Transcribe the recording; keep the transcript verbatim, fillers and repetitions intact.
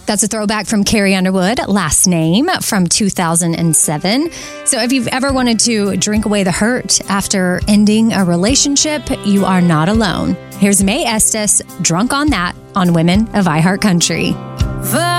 That's a throwback from Carrie Underwood, Last Name from two thousand seven. So if you've ever wanted to drink away the hurt after ending a relationship, you are not alone. Here's Mae Estes, Drunk on That, on Women of iHeart Country.